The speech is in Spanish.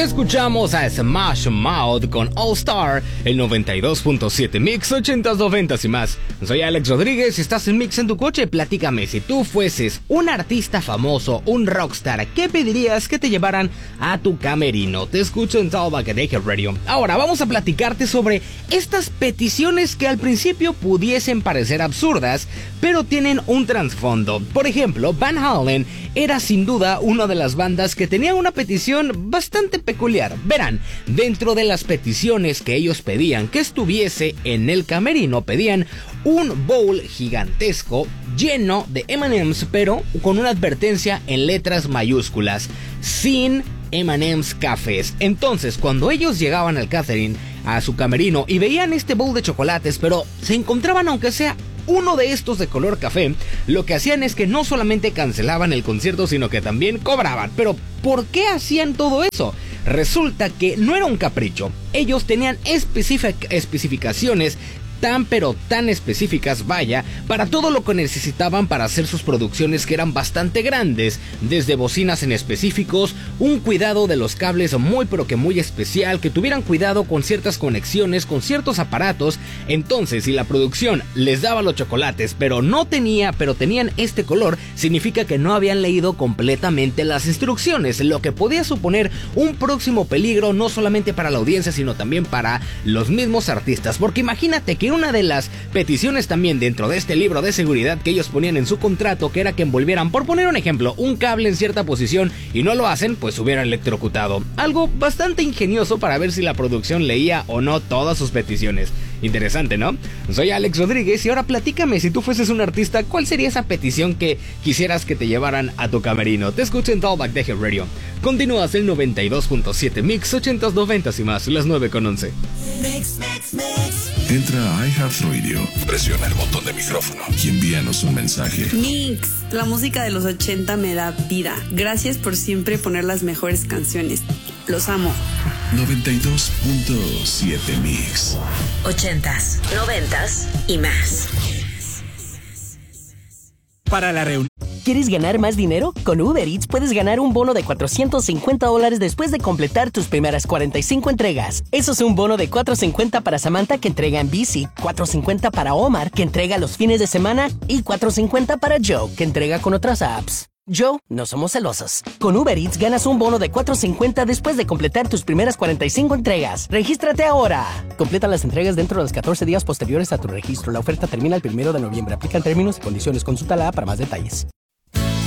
Escuchamos a Smash Mouth con All Star, el 92.7 Mix, 80s, 90s y más. Soy Alex Rodríguez y estás en Mix en tu coche. Platícame, si tú fueses un artista famoso, un rockstar, ¿qué pedirías que te llevaran a tu camerino? Te escucho en Talkback Radio. Ahora vamos a platicarte sobre estas peticiones que al principio pudiesen parecer absurdas, pero tienen un trasfondo. Por ejemplo, Van Halen era sin duda una de las bandas que tenía una petición bastante peculiar. Verán, dentro de las peticiones que ellos pedían que estuviese en el camerino, pedían un bowl gigantesco lleno de M&M's, pero con una advertencia en letras mayúsculas: sin M&M's cafés. Entonces, cuando ellos llegaban al catering, a su camerino, y veían este bowl de chocolates, pero se encontraban aunque sea uno de estos de color café, lo que hacían es que no solamente cancelaban el concierto, sino que también cobraban. Pero ¿por qué hacían todo eso? Resulta que no era un capricho. Ellos tenían especificaciones tan específicas, vaya, para todo lo que necesitaban para hacer sus producciones, que eran bastante grandes, desde bocinas en específicos, un cuidado de los cables muy especial, que tuvieran cuidado con ciertas conexiones, con ciertos aparatos. Entonces, si la producción les daba los chocolates, pero tenían este color, significa que no habían leído completamente las instrucciones, lo que podía suponer un próximo peligro, no solamente para la audiencia, sino también para los mismos artistas. Porque imagínate que una de las peticiones también dentro de este libro de seguridad que ellos ponían en su contrato, que era que envolvieran, por poner un ejemplo, un cable en cierta posición, y no lo hacen, pues hubieran electrocutado. Algo bastante ingenioso para ver si la producción leía o no todas sus peticiones. Interesante, ¿no? Soy Alex Rodríguez y ahora platícame, si tú fueses un artista, ¿cuál sería esa petición que quisieras que te llevaran a tu camerino? Te escucho en Talkback Radio. Continúas el 92.7 Mix, 80s, 90s y más, las 9:11. Entra a iHeartRadio, presiona el botón de micrófono y envíanos un mensaje. Mix, la música de los 80 me da vida. Gracias por siempre poner las mejores canciones. Los amo. 92.7 Mix. 80s, 90s y más. Para la reunión. ¿Quieres ganar más dinero? Con Uber Eats puedes ganar un bono de $450 después de completar tus primeras 45 entregas. Eso es un bono de $450 para Samantha, que entrega en bici, $450 para Omar, que entrega los fines de semana, y $450 para Joe, que entrega con otras apps. Joe, no somos celosos. Con Uber Eats ganas un bono de $450 después de completar tus primeras 45 entregas. ¡Regístrate ahora! Completa las entregas dentro de los 14 días posteriores a tu registro. La oferta termina el 1 de noviembre. Aplican términos y condiciones. Consulta la app para más detalles.